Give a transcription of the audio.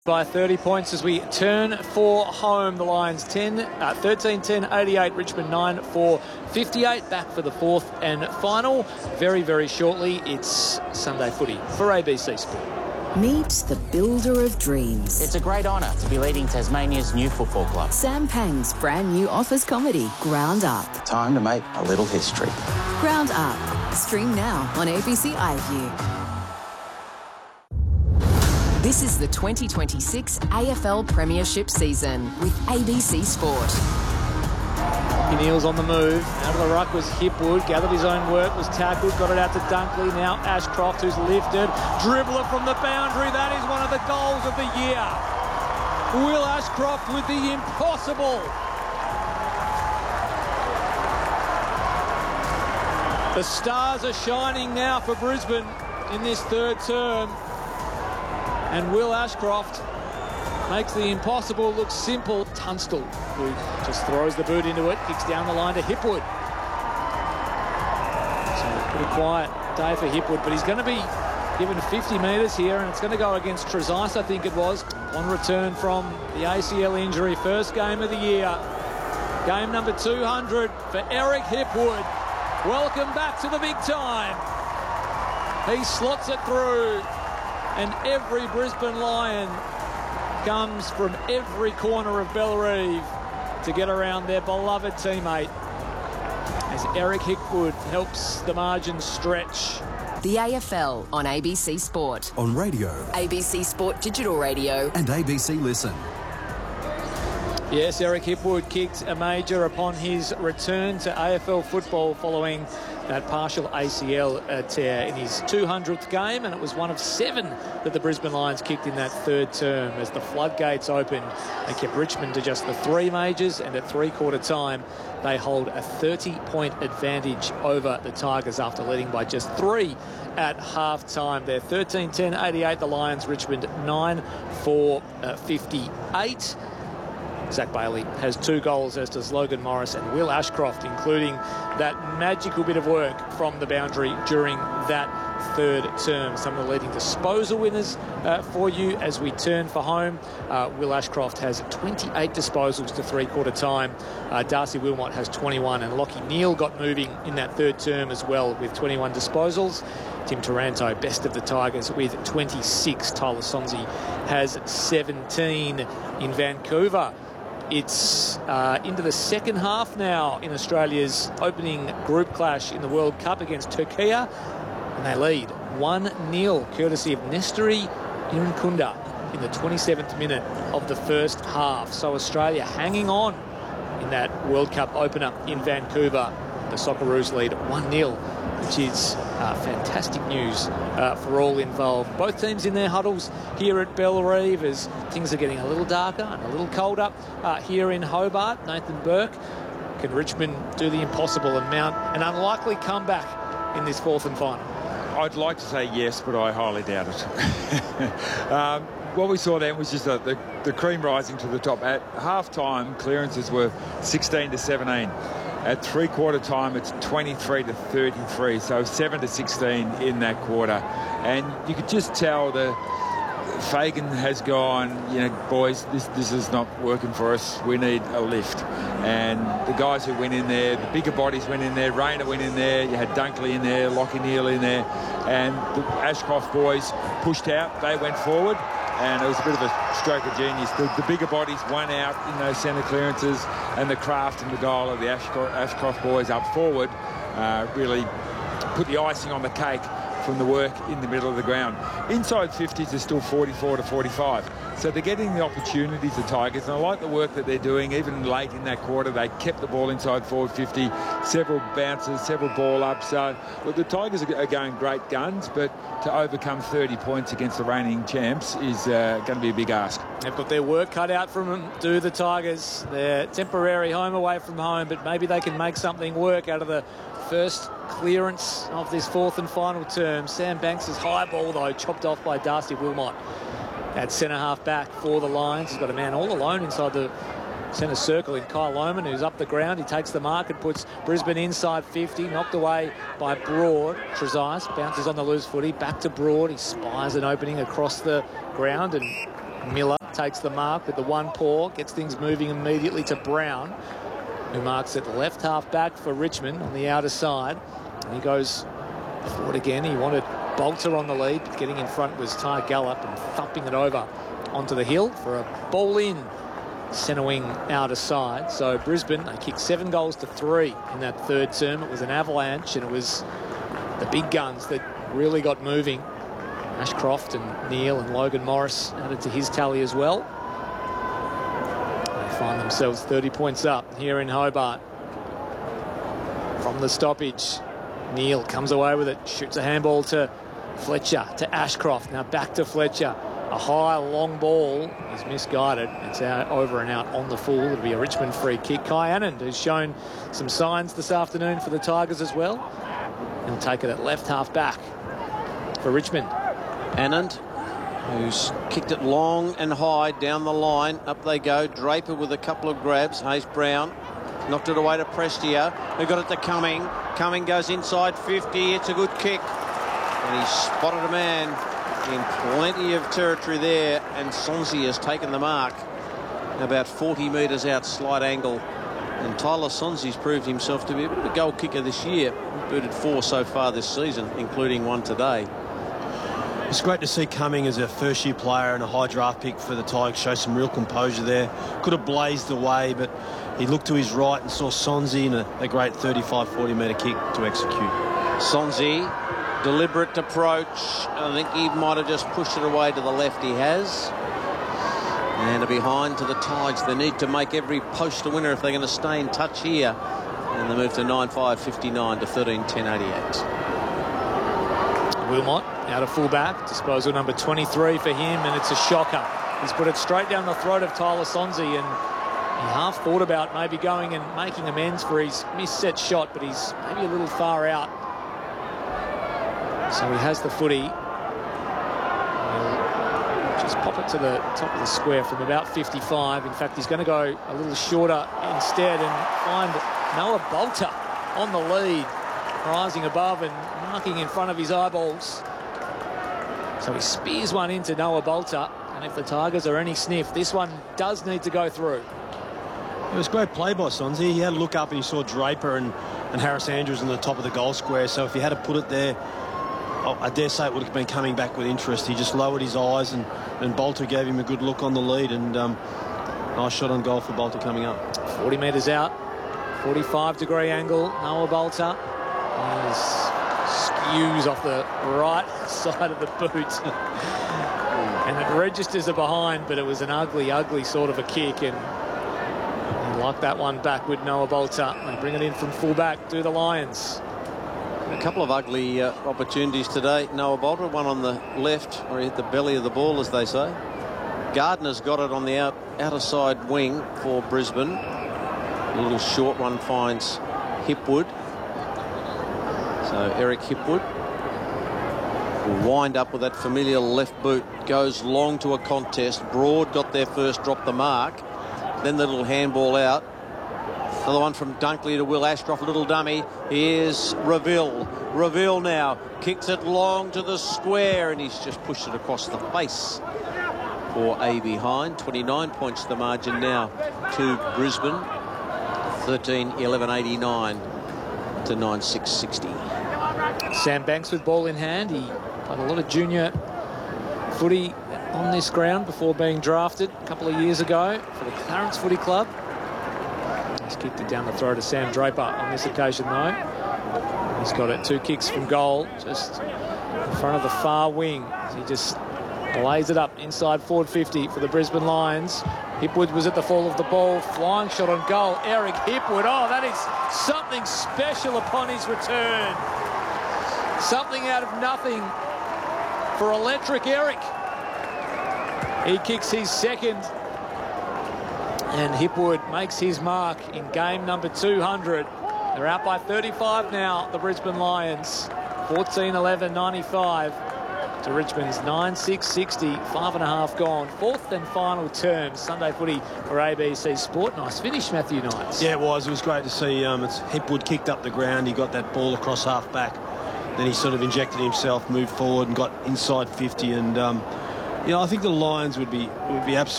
By 30 points as we turn for home. The Lions 13-10, 88. Richmond 9-4, 58. Back for the fourth and final. Very, very shortly, it's Sunday footy for ABC Sport. Meet the builder of dreams. It's a great honour to be leading Tasmania's new football club. Sam Pang's brand new office comedy, Ground Up. Time to make a little history. Ground Up. Stream now on ABC iView. This is the 2026 AFL Premiership season with ABC Sport. Neal's on the move. Out of the ruck was Hipwood. Gathered his own work. Was tackled. Got it out to Dunkley. Now Ashcroft, who's lifted. Dribbler from the boundary. That is one of the goals of the year. Will Ashcroft with the impossible. The stars are shining now for Brisbane in this third term. And Will Ashcroft makes the impossible look simple. Tunstall, who just throws the boot into it, kicks down the line to Hipwood. So pretty quiet day for Hipwood, but he's going to be given 50 metres here, and it's going to go against Trezise, I think it was, on return from the ACL injury. First game of the year. Game number 200 for Eric Hipwood. Welcome back to the big time. He slots it through. And every Brisbane Lion comes from every corner of Bellerive to get around their beloved teammate as Eric Hipwood helps the margin stretch. The AFL on ABC Sport. On radio. ABC Sport Digital Radio. And ABC Listen. Yes, Eric Hipwood kicked a major upon his return to AFL football following that partial ACL tear in his 200th game, and it was one of 7 that the Brisbane Lions kicked in that third term as the floodgates opened and kept Richmond to just the 3 majors, and at three-quarter time they hold a 30-point advantage over the Tigers after leading by just 3 at half-time. They're 13-10, 88, the Lions. Richmond 9-4, 58. Zach Bailey has 2 goals, as does Logan Morris and Will Ashcroft, including that magical bit of work from the boundary during that third term. Some of the leading disposal winners for you as we turn for home. Will Ashcroft has 28 disposals to three-quarter time. Darcy Wilmot has 21, and Lachie Neale got moving in that third term as well with 21 disposals. Tim Taranto, best of the Tigers, with 26. Tyler Sonsie has 17 in Vancouver. It's into the second half now in Australia's opening group clash in the World Cup against Turkey, and they lead 1-0 courtesy of Nestori Irankunda in the 27th minute of the first half. So Australia hanging on in that World Cup opener in Vancouver. The Socceroos lead 1-0, which is fantastic news for all involved. Both teams in their huddles here at Bellerive as things are getting a little darker and a little colder here in Hobart. Nathan Burke, can Richmond do the impossible and mount an unlikely comeback in this fourth and final? I'd like to say yes, but I highly doubt it. What we saw then was just the cream rising to the top. At half-time, clearances were 16-17. At three-quarter time, it's 23-33, so 7-16 in that quarter. And you could just tell Fagan has gone, boys, this is not working for us. We need a lift. And the guys who went in there, the bigger bodies went in there, Rayner went in there, you had Dunkley in there, Lachie Neale in there, and the Ashcroft boys pushed out, they went forward, and it was a bit of a stroke of genius. The bigger bodies won out in those centre clearances, and the craft and the guile of the Ashcroft boys up forward really put the icing on the cake from the work in the middle of the ground. Inside 50s are still 44-45. So they're getting the opportunities, the Tigers, and I like the work that they're doing. Even late in that quarter, they kept the ball inside forward 50, several bounces, several ball ups. So look, the Tigers are going great guns, but to overcome 30 points against the reigning champs is going to be a big ask. They've got their work cut out from them, do the Tigers. They're temporary home away from home, but maybe they can make something work out of the first clearance of this fourth and final term. Sam Banks' high ball, though, chopped off by Darcy Wilmot at centre-half back for the Lions. He's got a man all alone inside the centre circle in Kyle Lohman, who's up the ground. He takes the mark and puts Brisbane inside 50, knocked away by Broad. Trezise bounces on the loose footy, back to Broad. He spies an opening across the ground and Miller takes the mark with the one paw, gets things moving immediately to Brown, who marks at left half back for Richmond on the outer side. And he goes forward again. He wanted Bolter on the lead. Getting in front was Ty Gallop and thumping it over onto the hill for a ball in centre wing outer side. So Brisbane, they kicked 7 goals to 3 in that third term. It was an avalanche, and it was the big guns that really got moving. Ashcroft and Neil and Logan Morris added to his tally as well. They find themselves 30 points up here in Hobart. From the stoppage, Neil comes away with it, shoots a handball to Fletcher, to Ashcroft. Now back to Fletcher. A high, long ball is misguided. It's out, over and out on the full. It'll be a Richmond free kick. Kai Anand, who's shown some signs this afternoon for the Tigers as well. He'll take it at left half back for Richmond. Anand, who's kicked it long and high down the line. Up they go. Draper with a couple of grabs. Hayes Brown knocked it away to Prestia, who got it to Cumming. Cumming goes inside 50. It's a good kick. And he spotted a man in plenty of territory there, and Sonsi has taken the mark about 40 metres out, slight angle. And Tyler Sonsi's proved himself to be a bit of a goal kicker this year. Booted 4 so far this season, including 1 today. It's great to see Cumming as a first-year player and a high draft pick for the Tigers show some real composure there. Could have blazed away, but he looked to his right and saw Sonsi in a great 35-40 metre kick to execute. Sonsi, deliberate approach. I think he might have just pushed it away to the left. He has. And a behind to the Tigers. They need to make every post a winner if they're going to stay in touch here. And they move to 9-5-59 to 13-10-88. Wilmot out of fullback, disposal number 23 for him, and it's a shocker. He's put it straight down the throat of Tyler Sonsi, and he half thought about maybe going and making amends for his misset shot, but he's maybe a little far out. So he has the footy. He'll just pop it to the top of the square from about 55. In fact, he's going to go a little shorter instead and find Noah Bolter on the lead, rising above and marking in front of his eyeballs. So he spears one into Noah Bolter, and if the Tigers are any sniff, this one does need to go through. It was great play by Sonsi. He had a look up and he saw Draper and Harris Andrews on the top of the goal square. So if he had to put it there, I dare say it would have been coming back with interest. He just lowered his eyes, and Bolter gave him a good look on the lead, and nice shot on goal for Bolter coming up. 40 metres out, 45-degree angle. Noah Bolter skews off the right side of the boot. And it registers a behind, but it was an ugly, ugly sort of a kick, and he liked that one back with Noah Bolter. They bring it in from fullback to the Lions. A couple of ugly opportunities today. Noah Bolter, one on the left, or hit the belly of the ball, as they say. Gardner's got it on the outer side wing for Brisbane. A little short one finds Hipwood. So Eric Hipwood will wind up with that familiar left boot. Goes long to a contest. Broad got there first, dropped the mark. Then the little handball out. Another one from Dunkley to Will Ashcroft, little dummy. Here's Reville. Reville now kicks it long to the square, and he's just pushed it across the face for a behind. 29 points the margin now to Brisbane. 13-11-89 to 9-6-60. Sam Banks with ball in hand. He played a lot of junior footy on this ground before being drafted a couple of years ago for the Clarence Footy Club. He's kicked it down the throat of Sam Draper on this occasion, though. He's got it 2 kicks from goal, just in front of the far wing. He just lays it up inside forward 50 for the Brisbane Lions. Hipwood was at the fall of the ball. Flying shot on goal. Eric Hipwood. Oh, that is something special upon his return. Something out of nothing for Electric Eric. He kicks his second. And Hipwood makes his mark in game number 200. They're out by 35 now, the Brisbane Lions. 14-11-95 to Richmond's 9-6-60. 5.5 gone. 4th and final term. Sunday footy for ABC Sport. Nice finish, Matthew Knights. Yeah, it was. It was great to see. Hipwood kicked up the ground. He got that ball across half back. Then he sort of injected himself, moved forward and got inside 50. And You know, I think the Lions would be absolutely